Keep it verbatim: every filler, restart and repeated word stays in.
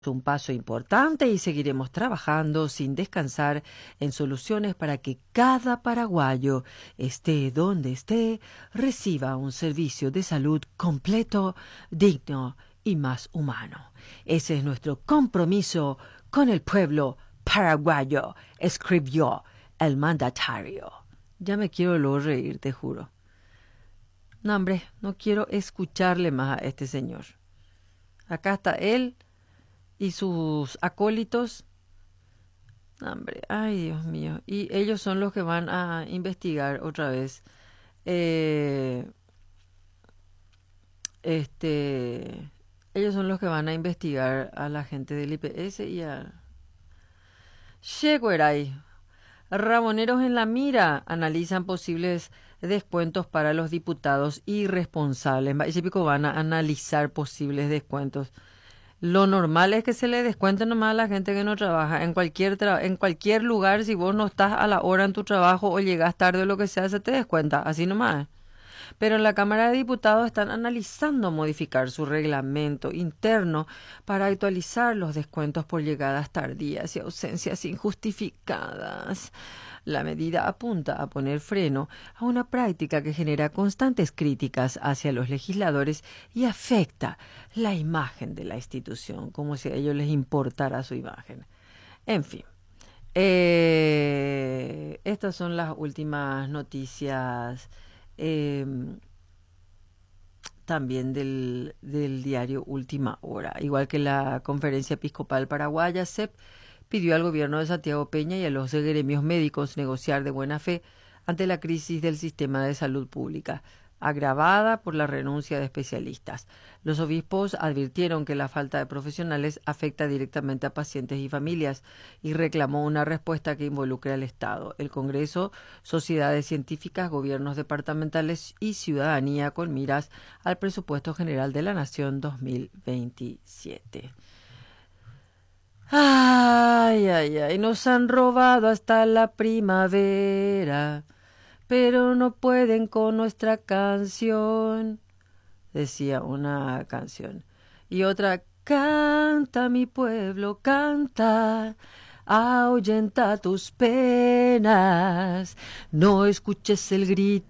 un paso importante y seguiremos trabajando sin descansar en soluciones para que cada paraguayo, esté donde esté, reciba un servicio de salud completo, digno y más humano. Ese es nuestro compromiso con el pueblo paraguayo, escribió el mandatario. Ya me quiero luego reír, te juro. No, hombre, no quiero escucharle más a este señor. Acá está él y sus acólitos. Hombre, ay Dios mío. Y ellos son los que van a investigar otra vez. Eh, este, ellos son los que van a investigar a la gente del I P S y a Chegueray. Ramoneros en la mira analizan posibles descuentos para los diputados irresponsables. Van a analizar posibles descuentos. Lo normal es que se le descuente nomás a la gente que no trabaja. En cualquier tra- en cualquier lugar, si vos no estás a la hora en tu trabajo o llegas tarde o lo que sea, se te descuenta. Así nomás. Pero en la Cámara de Diputados están analizando modificar su reglamento interno para actualizar los descuentos por llegadas tardías y ausencias injustificadas. La medida apunta a poner freno a una práctica que genera constantes críticas hacia los legisladores y afecta la imagen de la institución, como si a ellos les importara su imagen. En fin, eh, estas son las últimas noticias eh, también del, del diario Última Hora. Igual que la Conferencia Episcopal Paraguaya, C E P, pidió al gobierno de Santiago Peña y a los gremios médicos negociar de buena fe ante la crisis del sistema de salud pública, agravada por la renuncia de especialistas. Los obispos advirtieron que la falta de profesionales afecta directamente a pacientes y familias y reclamó una respuesta que involucre al Estado, el Congreso, sociedades científicas, gobiernos departamentales y ciudadanía con miras al presupuesto general de la Nación dos mil veintisiete. Ay, ay, ay, nos han robado hasta la primavera, pero no pueden con nuestra canción, decía una canción. Y otra, canta mi pueblo, canta, ahuyenta tus penas, no escuches el grito